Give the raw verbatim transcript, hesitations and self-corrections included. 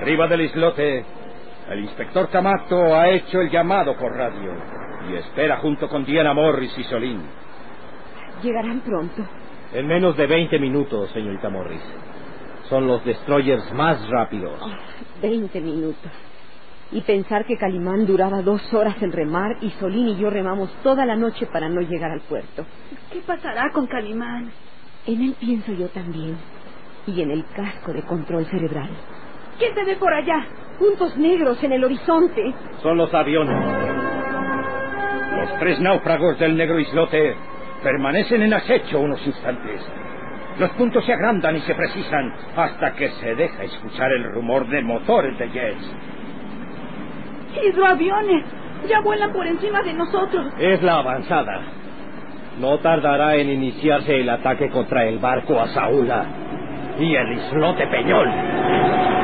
Arriba del islote, el inspector Camato ha hecho el llamado por radio y espera junto con Diana Morris y Solín. ¿Llegarán pronto? En menos de veinte minutos, señorita Morris. Son los destroyers más rápidos. Oh, veinte minutos. Y pensar que Calimán duraba dos horas en remar y Solín y yo remamos toda la noche para no llegar al puerto. ¿Qué pasará con Calimán? En él pienso yo también. Y en el casco de control cerebral. ¿Qué se ve por allá? Puntos negros en el horizonte. Son los aviones. Los tres náufragos del negro islote permanecen en acecho unos instantes. Los puntos se agrandan y se precisan hasta que se deja escuchar el rumor de motores de jets. ¡Hidroaviones! ¡Ya vuelan por encima de nosotros! Es la avanzada. No tardará en iniciarse el ataque contra el barco Asaula y el islote Peñol.